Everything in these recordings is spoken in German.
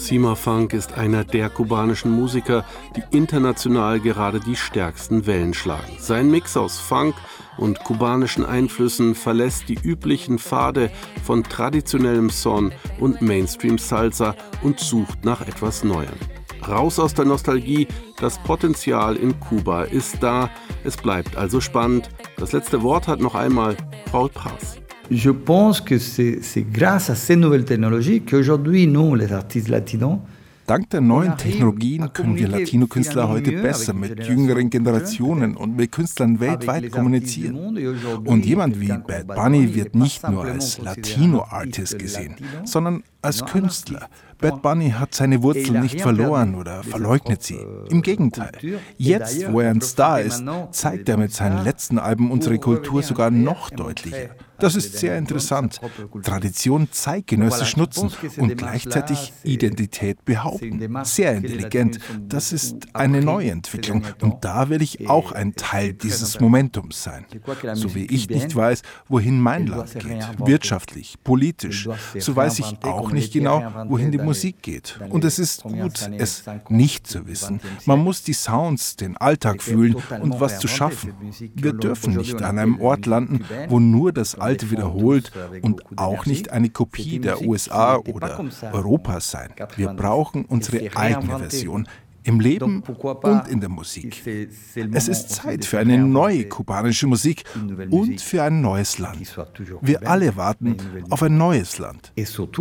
Cima Funk ist einer der kubanischen Musiker, die international gerade die stärksten Wellen schlagen. Sein Mix aus Funk und kubanischen Einflüssen verlässt die üblichen Pfade von traditionellem Son und Mainstream-Salsa und sucht nach etwas Neuem. Raus aus der Nostalgie, das Potenzial in Kuba ist da, es bleibt also spannend. Das letzte Wort hat noch einmal Paul Pras. Je pense que c'est grâce à ces nouvelles technologies qu'aujourd'hui, nous, les artistes latinos, dank der neuen Technologien können wir Latino-Künstler heute besser mit jüngeren Generationen und mit Künstlern weltweit kommunizieren. Und jemand wie Bad Bunny wird nicht nur als Latino-Artist gesehen, sondern als Künstler. Bad Bunny hat seine Wurzeln nicht verloren oder verleugnet sie. Im Gegenteil. Jetzt, wo er ein Star ist, zeigt er mit seinen letzten Alben unsere Kultur sogar noch deutlicher. Das ist sehr interessant. Tradition zeitgenössisch nutzen und gleichzeitig Identität behaupten. Sehr intelligent. Das ist eine Neuentwicklung. Und da will ich auch ein Teil dieses Momentums sein. So wie ich nicht weiß, wohin mein Land geht. Wirtschaftlich, politisch. So weiß ich auch nicht genau, wohin die Musik geht. Und es ist gut, es nicht zu wissen. Man muss die Sounds, den Alltag fühlen und was zu schaffen. Wir dürfen nicht an einem Ort landen, wo nur das Alte wiederholt und auch nicht eine Kopie der USA oder Europas sein. Wir brauchen unsere eigene Version. Im Leben und in der Musik. Es ist Zeit für eine neue kubanische Musik und für ein neues Land. Wir alle warten auf ein neues Land.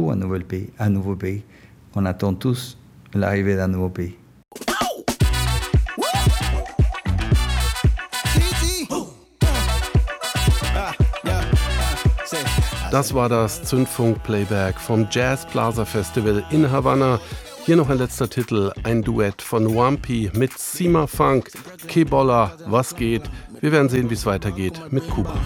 Das war das Zündfunk-Playback vom Jazz Plaza Festival in Havanna. Hier noch ein letzter Titel, ein Duett von Wampi mit Cima Funk, Que Bola, was geht? Wir werden sehen, wie es weitergeht mit Kuba.